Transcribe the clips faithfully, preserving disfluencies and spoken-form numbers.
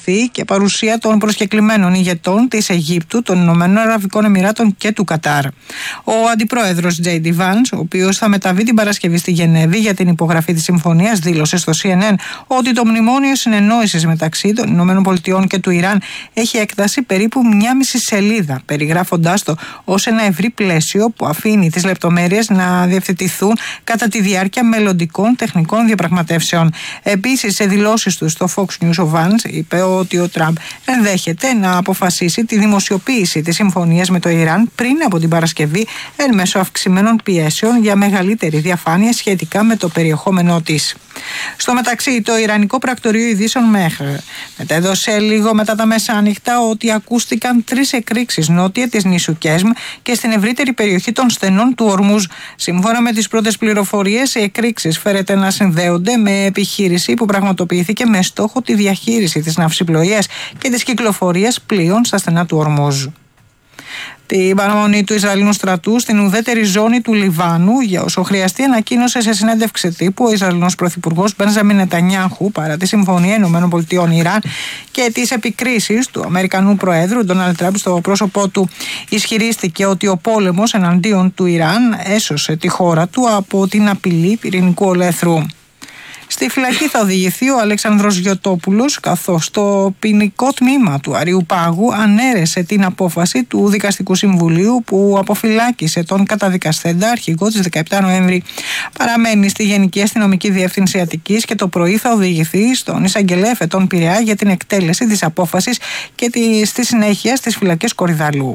αυξηθεί και παρουσία των προσκεκλημένων ηγετών της Αιγύπτου, των Ηνωμένων Αραβικών Εμιράτων και του Κατάρ. Ο αντιπρόεδρος τζέι ντι Vance, ο οποίος θα μεταβεί την Παρασκευή στη Γενέβη για την υπογραφή της συμφωνίας, δήλωσε στο σι εν εν ότι το μνημόνιο συνεννόησης μεταξύ των Ηνωμένων Πολιτειών και του Ιράν έχει έκταση περίπου μια μισή σελίδα, περιγράφοντάς το ως ένα ευρύ πλαίσιο που αφήνει τις λεπτομέρειες να διευθετηθούν κατά τη διάρκεια μελλοντικών τεχνικών διαπραγματεύσεων. Επίσης, σε δηλώσεις του στο Fox News, ο Vance είπε ότι ο Τραμπ ενδέχεται να αποφασίσει τη δημοσιοποίηση της συμφωνίας με το Ιράν πριν από την Παρασκευή, εν μέσω αυξημένων πιέσεων για μεγαλύτερη διαφάνεια σχετικά με το περιεχόμενό της. Στο μεταξύ, το Ιρανικό Πρακτορείο Ειδήσεων Μέχρ μετέδωσε λίγο μετά τα μεσάνυχτα ότι ακούστηκαν τρεις εκρήξεις νότια της νήσου Κέσμ και στην ευρύτερη περιοχή των στενών του Ορμούζ. Σύμφωνα με τις πρώτες πληροφορίες, οι εκρήξεις φέρεται να συνδέονται με επιχείρηση που πραγματοποιήθηκε με στόχο τη διαχείριση της ναυσιπλοείας και της κυκλοφορίας πλοίων στα στενά του Ορμούζ. Την παραμονή του Ισραηλινού στρατού στην ουδέτερη ζώνη του Λιβάνου, για όσο χρειαστεί, ανακοίνωσε σε συνέντευξη τύπου ο Ισραηλινός Πρωθυπουργός Μπένζαμιν Νετανιάχου παρά τη Συμφωνία ΗΠΑ-Ιράν και τις επικρίσεις του Αμερικανού Προέδρου Ντόναλντ Τραμπ στο πρόσωπό του. Ισχυρίστηκε ότι ο πόλεμος εναντίον του Ιράν έσωσε τη χώρα του από την απειλή πυρηνικού ολέθρου. Στη φυλακή θα οδηγηθεί ο Αλέξανδρος Γιωτόπουλος, καθώς το ποινικό τμήμα του Αριουπάγου ανέρεσε την απόφαση του Δικαστικού Συμβουλίου που αποφυλάκησε τον καταδικασθέντα αρχηγό της δεκαεπτά Νοέμβρη. Παραμένει στη Γενική Αστυνομική Διεύθυνση Αττικής και το πρωί θα οδηγηθεί στον εισαγγελέα Φετών Πειραιά για την εκτέλεση της απόφασης και τη, στη συνέχεια στις φυλακές Κορυδαλού.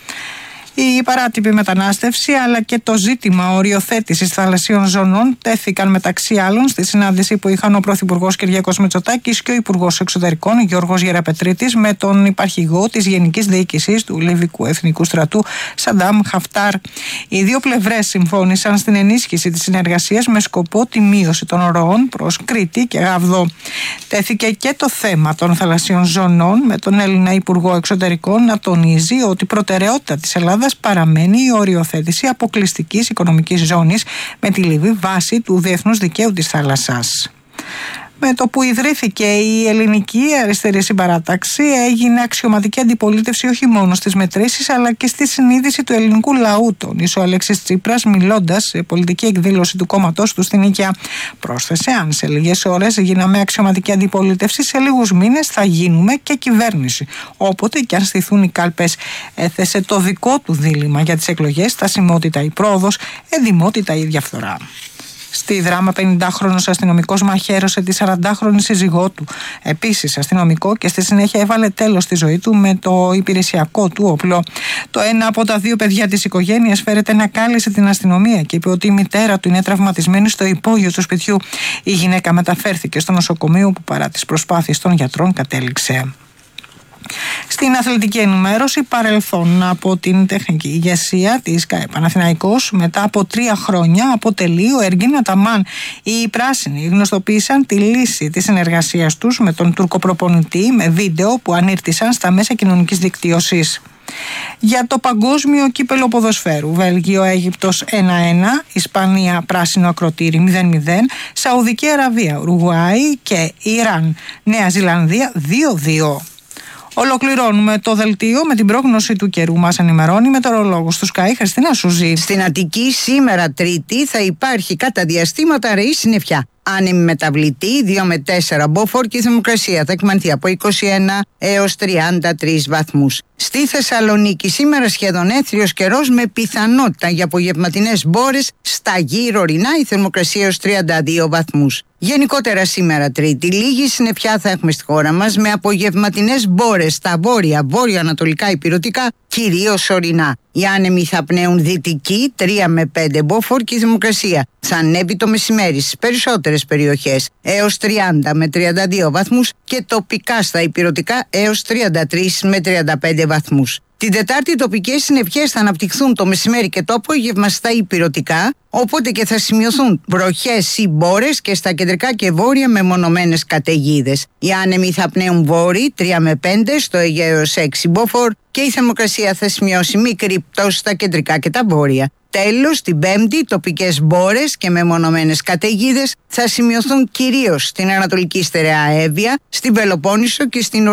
Η παράτυπη μετανάστευση αλλά και το ζήτημα οριοθέτησης θαλασσίων ζωνών τέθηκαν μεταξύ άλλων στη συνάντηση που είχαν ο Πρωθυπουργός Κυριάκος Μητσοτάκης και ο Υπουργός Εξωτερικών Γιώργος Γεραπετρίτης με τον υπαρχηγό της Γενικής Διοίκησης του Λιβικού Εθνικού Στρατού Σαντάμ Χαφτάρ. Οι δύο πλευρές συμφώνησαν στην ενίσχυση της συνεργασίας με σκοπό τη μείωση των ροών προς Κρήτη και Γαβδό. Τέθηκε και το θέμα των θαλασσίων ζωνών με τον Έλληνα Υπουργό Εξωτερικών να τονίζει ότι προτεραιότητα της Ελλάδας παραμένει η οριοθέτηση αποκλειστικής οικονομικής ζώνης με τη Λιβύη βάση του διεθνούς δικαίου της θάλασσας. Με το που ιδρύθηκε η Ελληνική Αριστερή Συμπαράταξη, έγινε αξιωματική αντιπολίτευση όχι μόνο στις μετρήσεις αλλά και στη συνείδηση του ελληνικού λαού, τόνισε ο Αλέξης Τσίπρας μιλώντας σε πολιτική εκδήλωση του κόμματός του στην Νίκαια. Πρόσθεσε: αν σε λίγες ώρες γίναμε αξιωματική αντιπολίτευση, σε λίγους μήνες θα γίνουμε και κυβέρνηση. Όποτε και αν στηθούν οι κάλπες. Έθεσε το δικό του δίλημμα για τις εκλογές: στασιμότητα ή πρόοδος, εντιμότητα ή διαφθορά. Στη Δράμα, πενηντάχρονος αστυνομικός μαχαίρωσε τη σαραντάχρονη σύζυγό του. Επίσης αστυνομικό, και στη συνέχεια έβαλε τέλος στη ζωή του με το υπηρεσιακό του όπλο. Το ένα από τα δύο παιδιά της οικογένειας φέρεται να κάλεσε την αστυνομία και είπε ότι η μητέρα του είναι τραυματισμένη στο υπόγειο του σπιτιού. Η γυναίκα μεταφέρθηκε στο νοσοκομείο που παρά τις προσπάθειες των γιατρών κατέληξε. Στην αθλητική ενημέρωση, παρελθόν από την τεχνική ηγεσία της ΚΑΕ Παναθηναϊκός, μετά από τρία χρόνια αποτελεί ο Εργίν Αταμάν. Οι πράσινοι γνωστοποίησαν τη λύση της συνεργασίας τους με τον Τούρκο προπονητή με βίντεο που ανήρτησαν στα μέσα κοινωνικής δικτύωσης. Για το παγκόσμιο κύπελο ποδοσφαίρου, Βέλγιο-Αίγυπτος ένα ένα, Ισπανία πράσινο ακροτήρι μηδέν μηδέν, Σαουδική Αραβία, Ουρουγουάη και Ιράν, Νέα Ζηλανδία δύο δύο. Ολοκληρώνουμε το δελτίο με την πρόγνωση του καιρού. Μας ενημερώνει η μετεωρολόγος του Sky, Χριστίνα Σουζή. Στην Αττική σήμερα Τρίτη θα υπάρχει κατά διαστήματα ρεή συννεφιά. Άνεμη μεταβλητή δύο με τέσσερα μποφόρ και η θερμοκρασία θα εκμανθεί από είκοσι ένα έως τριάντα τρεις βαθμούς. Στη Θεσσαλονίκη σήμερα σχεδόν έθριος καιρός με πιθανότητα για απογευματινές μπόρες στα γύρω ορεινά, η θερμοκρασία έως τριάντα δύο βαθμούς. Γενικότερα σήμερα Τρίτη λίγη συννεφιά θα έχουμε στη χώρα μας με απογευματινές μπόρες στα βόρεια, βόρειο-ανατολικά ηπειρωτικά, κυρίως ορεινά. Οι άνεμοι θα πνέουν δυτική τρία με πέντε μποφόρ και η θερμοκρασία θα ανέβει το μεσημέρι στις περισσότερες περιοχές έως τριάντα με τριάντα δύο βαθμούς και τοπικά στα ηπειρωτικά έως τριάντα τρεις με τριάντα πέντε βαθμούς. Την Τετάρτη οι τοπικές συννεφιές θα αναπτυχθούν το μεσημέρι και το απόγευμα στα ηπειρωτικά, οπότε και θα σημειωθούν βροχές ή μπόρες και στα κεντρικά και βόρεια μεμονωμένες καταιγίδες. Οι άνεμοι θα πνέουν βόρειοι τρία με πέντε, στο Αιγαίο έως έξι μποφόρ και η θερμοκρασία θα σημειώσει μικρή πτώση στα κεντρικά και τα βόρεια. Τέλος, την Πέμπτη, τοπικές μπόρες και μεμονωμένες καταιγίδες θα σημειωθούν κυρίως στην Ανατολική Στερεά Εύβοια, στην Πελοπόννησο και στην